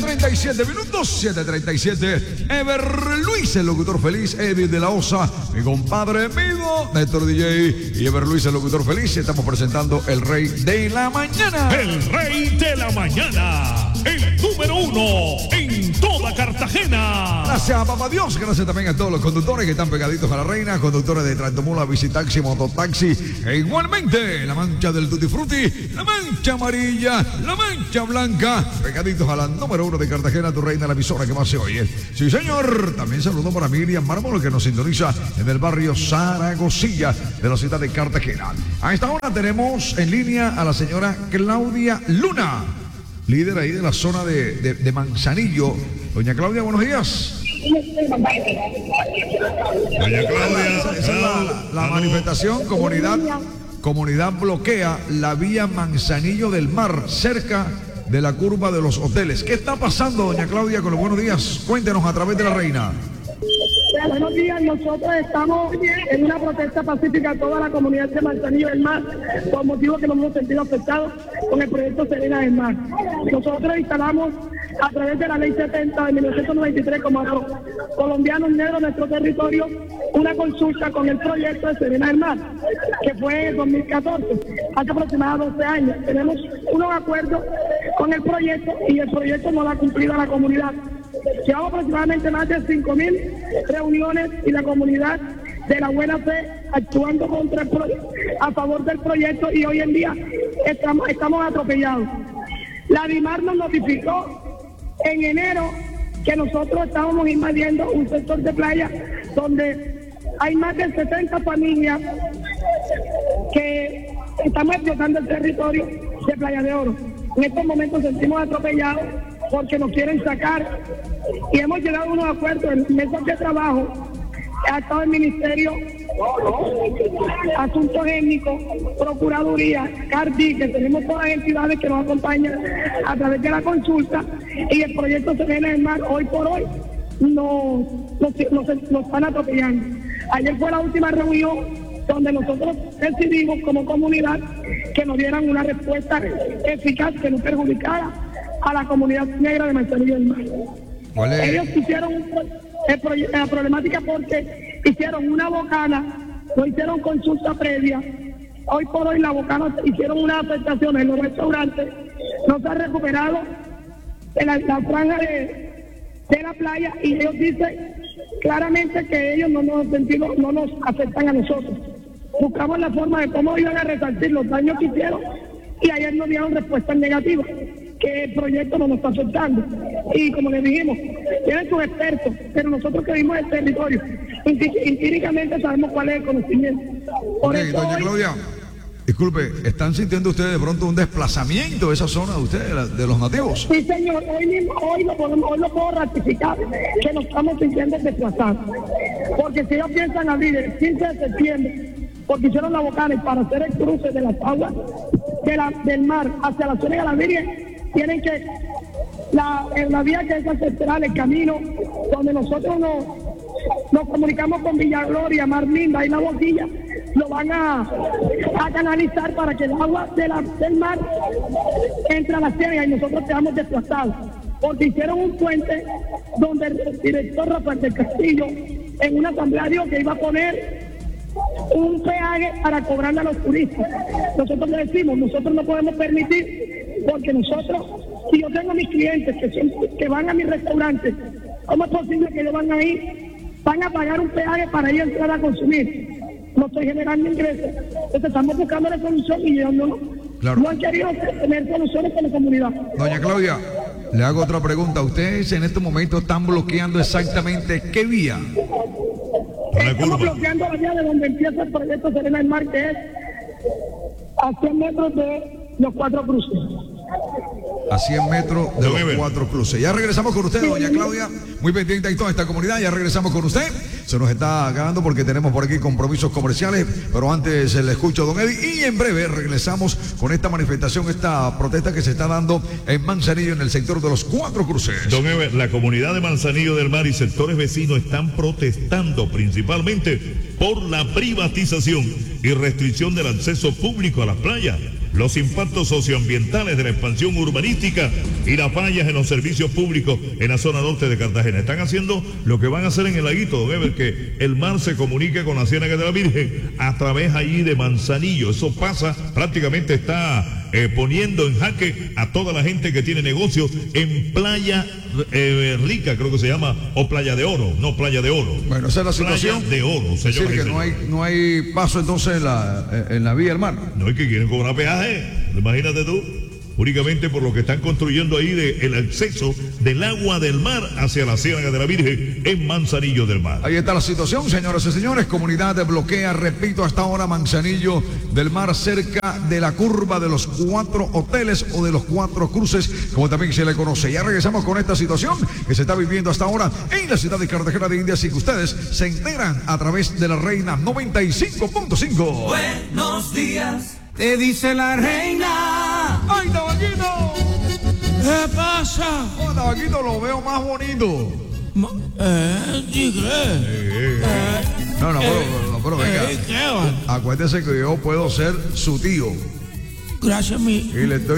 7:37 minutos, 7:37. Ever Luis, el locutor feliz, Eddie de la Osa, mi compadre amigo, Néstor DJ y Ever Luis, el locutor feliz. Estamos presentando el Rey de la Mañana. El Rey de la Mañana, el número 1 en toda Cartagena. Gracias a papá Dios, gracias también a todos los conductores que están pegaditos a la reina, conductores de Tractomula, Visitaxi, Mototaxi, e igualmente la mancha del Tutti Frutti, la mancha amarilla, la mancha blanca, pegaditos a la número 1 de Cartagena, tu reina, la emisora que más se oye. Sí, señor. También saludo para Miriam Mármol, que nos sintoniza en el barrio Zaragozilla de la ciudad de Cartagena. A esta hora tenemos en línea a la señora Claudia Luna, líder ahí de la zona de Manzanillo. Doña Claudia, buenos días. Doña Claudia, esa es la manifestación. Comunidad bloquea la vía Manzanillo del Mar, cerca de la curva de los hoteles. ¿Qué está pasando, doña Claudia, con los buenos días? Cuéntenos a través de la reina. Buenos días, nosotros estamos en una protesta pacífica, toda la comunidad de Manzanillo del Mar, por motivos que nos hemos sentido afectados con el proyecto Serena del Mar. Nosotros instalamos a través de la ley 70 de 1993 como los colombianos negros en nuestro territorio una consulta con el proyecto de Serena del Mar, que fue en 2014, hace aproximadamente 12 años. Tenemos unos acuerdos con el proyecto y el proyecto no lo ha cumplido a la comunidad. Llevamos aproximadamente más de 5.000 reuniones y la comunidad de la buena fe actuando a favor del proyecto, y hoy en día estamos atropellados. La DIMAR nos notificó en enero que nosotros estábamos invadiendo un sector de playa donde hay más de 70 familias que estamos explotando el territorio de Playa de Oro. En estos momentos sentimos atropellados porque nos quieren sacar, y hemos llegado a unos acuerdos en mesas de trabajo. Ha estado el Ministerio, Asuntos Étnicos, Procuraduría, CARDI, que tenemos todas las entidades que nos acompañan a través de la consulta, y el proyecto Serena del Mar hoy por hoy nos están atropellando. Ayer fue la última reunión donde nosotros decidimos como comunidad que nos dieran una respuesta eficaz que no perjudicara a la comunidad negra de Manzanillo del Mar. Ellos hicieron la problemática porque hicieron una bocana, no hicieron consulta previa. Hoy por hoy la bocana hicieron una afectación en los restaurantes, no se ha recuperado la franja de la playa, y ellos dicen claramente que ellos no nos afectan a nosotros. Buscamos la forma de cómo iban a resarcir los daños que hicieron, y ayer nos dieron respuestas negativas, que el proyecto no nos está afectando. Y como les dijimos, tienen sus expertos, pero nosotros que vimos el territorio, empíricamente sabemos cuál es el conocimiento. Por eso doña Claudia, disculpe, ¿están sintiendo ustedes de pronto un desplazamiento de esa zona de ustedes, de los nativos? Sí, señor, hoy lo puedo ratificar, que nos estamos sintiendo desplazados. Porque si ellos piensan abrir el 15 de septiembre, porque hicieron la bocana, y para hacer el cruce de las aguas del mar hacia la zona de la Virgen, tienen que, en la vía que es ancestral, el camino donde nosotros nos comunicamos con Villa Gloria, Mar Linda y La Boquilla, lo van a canalizar para que el agua del mar entre a la ciénaga y nosotros quedamos desplazados. Porque hicieron un puente donde el director Rafael del Castillo, en una asamblea, dijo que iba a poner un peaje para cobrarle a los turistas. Nosotros le decimos, nosotros no podemos permitir, porque nosotros, si yo tengo mis clientes que van a mi restaurante, ¿cómo es posible que ellos van a pagar un peaje para ir a entrar a consumir? No estoy generando ingresos. Entonces estamos buscando la solución y ellos no han querido tener soluciones con la comunidad. Doña Claudia, le hago otra pregunta. ¿Ustedes en este momento están bloqueando exactamente qué vía? Estamos bloqueando la vía de donde empieza el proyecto Serena del Mar, que es a 100 metros de los 4 cruces. A 100 metros de los 4 cruces. Ya regresamos con usted, doña Claudia. Muy pendiente de toda esta comunidad. Ya regresamos con usted. Se nos está acabando porque tenemos por aquí compromisos comerciales. Pero antes le escucho a don Eddie. Y en breve regresamos con esta manifestación, esta protesta que se está dando en Manzanillo, en el sector de los 4 cruces. Don Ever, la comunidad de Manzanillo del Mar y sectores vecinos están protestando principalmente por la privatización y restricción del acceso público a las playas, los impactos socioambientales de la expansión urbanística y las fallas en los servicios públicos en la zona norte de Cartagena. Están haciendo lo que van a hacer en el laguito, don Ever, que el mar se comunique con la Ciénaga de la Virgen a través allí de Manzanillo. Eso pasa, prácticamente está poniendo en jaque a toda la gente que tiene negocios en Playa Rica, creo que se llama, o Playa de Oro, no, Playa de Oro. Bueno, esa es la situación. Playa de Oro, es decir, que no hay paso entonces en la vía del mar. No es que quieren cobrar peaje, imagínate tú. Únicamente por lo que están construyendo ahí el acceso del agua del mar hacia la Ciénaga de la Virgen en Manzanillo del Mar. Ahí está la situación, señoras y señores. Comunidad bloquea, repito, hasta ahora Manzanillo del Mar, cerca de la curva de los 4 hoteles o de los 4 cruces, como también se le conoce. Ya regresamos con esta situación que se está viviendo hasta ahora en la ciudad de Cartagena de Indias y que ustedes se enteran a través de la Reina 95.5. Buenos días, te dice la reina. ¡Ay, Tabaquito! ¿Qué pasa? Oh, Tabaquito, lo veo más bonito. Tigre. No, venga. ¿Qué va? Acuérdese que yo puedo ser su tío. Gracias, mi. Y le estoy